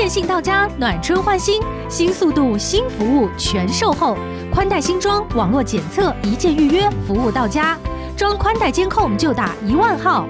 电信到家，暖春换新，新速度、新服务全售后，宽带新装，网络检测，一键预约，服务到家。装宽带监控就打10000号。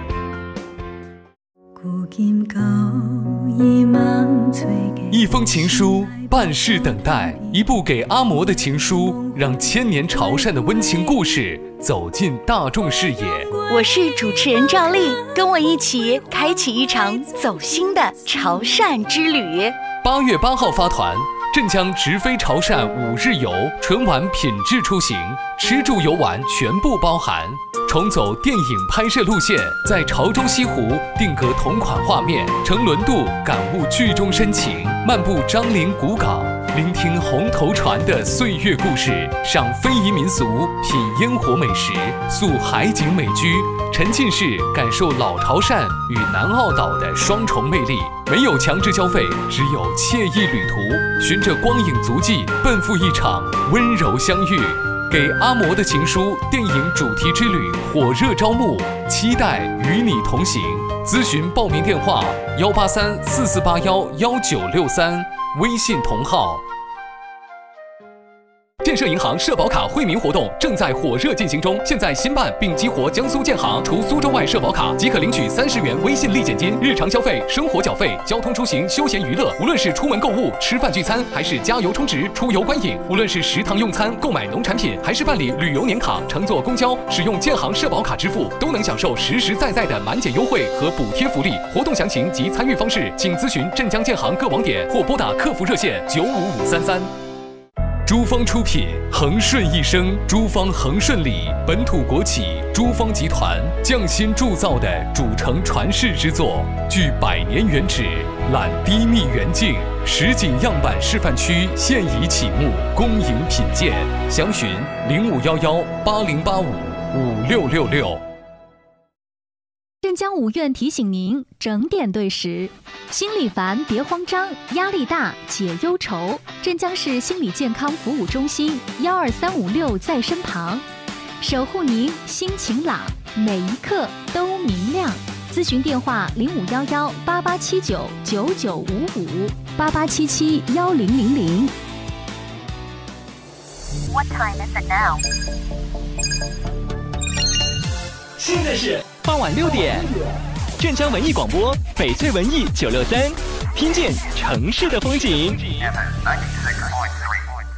一封情书，半世等待，一部给阿嬷的情书，让千年潮汕的温情故事走进大众视野。 我是主持人赵丽，跟我一起开启一场走心的潮汕之旅。 8月8号发团，镇江直飞潮汕5日游，纯玩品质出行，吃住游玩全部包含。重走电影拍摄路线，在潮州西湖定格同款画面，乘轮渡感悟剧中深情，漫步樟林古港，聆听红头船的岁月故事，赏非遗民俗，品烟火美食，溯海景美居，沉浸式感受老潮汕与南澳岛的双重魅力。没有强制消费，只有惬意旅途，循着光影足迹，奔赴一场温柔相遇。给阿嬷的情书电影主题之旅火热招募，期待与你同行。咨询报名电话18344811963，微信同号。建设银行社保卡惠民活动正在火热进行中，现在新办并激活江苏建行除苏州外社保卡，即可领取30元微信立减金。日常消费、生活缴费、交通出行、休闲娱乐，无论是出门购物、吃饭聚餐，还是加油充值、出游观影，无论是食堂用餐、购买农产品，还是办理旅游年卡、乘坐公交，使用建行社保卡支付，都能享受实实在在的满减优惠和补贴福利。活动详情及参与方式，请咨询镇江建行各网点或拨打客服热线95533。珠芳出品，恒顺一生，珠芳恒顺里本土国企珠芳集团匠心铸造的主城传世之作，具100年原址，揽低密远近，实景样板示范区现已启幕，恭迎品鉴。详询051180855666。 镇江五院提醒您整点对时，心里烦别慌张，压力大解忧愁。镇江市心理健康服务中心12356在身旁，守护您心情朗，每一刻都明亮。咨询电话05118879995588771000。 What time is it now? 现在是傍晚6点，镇江文艺广播，翡翠文艺963，听见城市的风景。